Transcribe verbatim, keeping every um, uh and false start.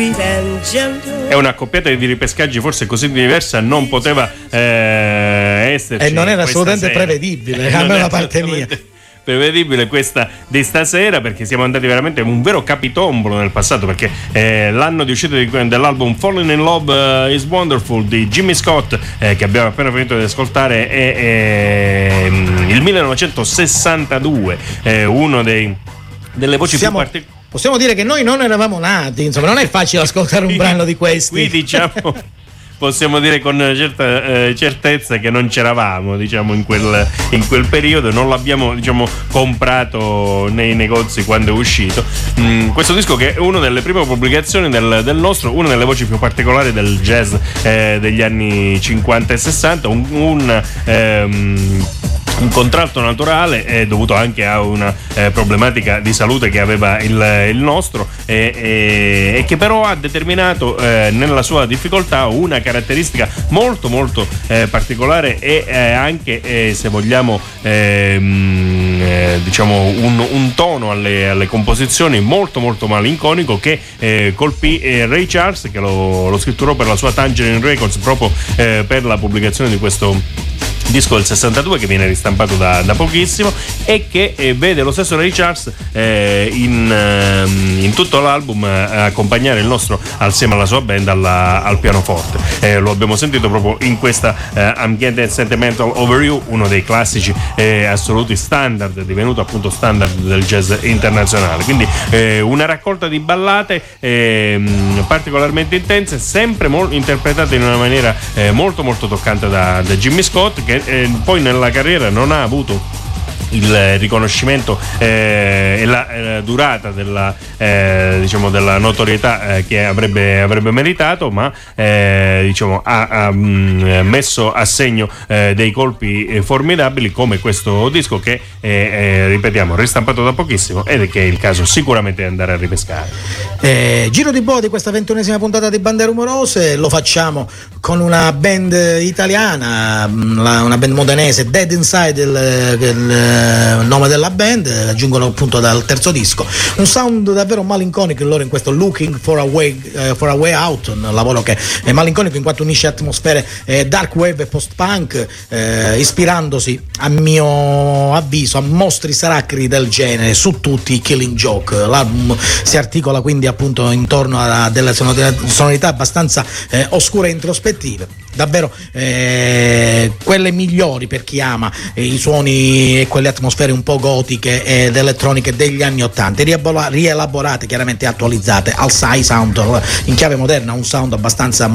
È una accoppiata di ripescaggi forse così diversa non poteva eh, esserci. E non era assolutamente sera. prevedibile, almeno da parte mia. Prevedibile questa di stasera, perché siamo andati veramente un vero capitombolo nel passato, perché eh, l'anno di uscita di, dell'album Falling in Love uh, is Wonderful di Jimmy Scott, eh, che abbiamo appena finito di ascoltare, è, è il millenovecentosessantadue, eh, uno dei delle voci Siamo... più particolari. Possiamo dire che noi non eravamo nati, insomma, non è facile ascoltare un brano di questi. Qui diciamo possiamo dire con certa eh, certezza che non c'eravamo, diciamo, in quel, in quel periodo, non l'abbiamo, diciamo, comprato nei negozi quando è uscito. Mm, questo disco, che è una delle prime pubblicazioni del, del nostro, una delle voci più particolari del jazz eh, degli anni cinquanta e sessanta, un, un ehm, un contratto naturale è dovuto anche a una eh, problematica di salute che aveva il, il nostro e, e, e che però ha determinato eh, nella sua difficoltà una caratteristica molto molto eh, particolare e eh, anche eh, se vogliamo ehm, eh, diciamo un, un tono alle, alle composizioni molto molto malinconico che eh, colpì eh, Ray Charles, che lo, lo scritturò per la sua Tangerine Records proprio eh, per la pubblicazione di questo disco del sessantadue, che viene ristampato da, da pochissimo e che eh, vede lo stesso Ray Charles eh, in, eh, in tutto l'album eh, accompagnare il nostro assieme alla sua band alla, al pianoforte. Eh, lo abbiamo sentito proprio in questa eh, I'm Getting Sentimental Over You, uno dei classici eh, assoluti standard, divenuto appunto standard del jazz internazionale. Quindi eh, una raccolta di ballate eh, particolarmente intense, sempre mol- interpretate in una maniera eh, molto molto toccante da, da Jimmy Scott, che eh, poi nella carriera non ha avuto il riconoscimento eh, e la eh, durata della, eh, diciamo della notorietà eh, che avrebbe, avrebbe meritato, ma eh, diciamo ha, ha mh, messo a segno eh, dei colpi eh, formidabili, come questo disco che è, eh, ripetiamo, ristampato da pochissimo ed è che è il caso sicuramente di andare a ripescare. Eh, giro di boa di questa ventunesima puntata di Bande Rumorose lo facciamo con una band italiana, la, una band modenese, Dead Inside il, il il nome della band, aggiungono appunto dal terzo disco un sound davvero malinconico il loro in questo Looking for a Way, uh, for a Way Out, un lavoro che è malinconico in quanto unisce atmosfere eh, dark wave e post punk, eh, ispirandosi a mio avviso a mostri sacri del genere, su tutti i Killing Joke. L'album si articola quindi appunto intorno a delle sonorità abbastanza eh, oscure e introspettive, davvero eh, quelle migliori per chi ama eh, i suoni e quelle atmosfere un po' gotiche ed elettroniche degli anni ottanta, rielaborate, chiaramente attualizzate al Psy Sound in chiave moderna, un sound abbastanza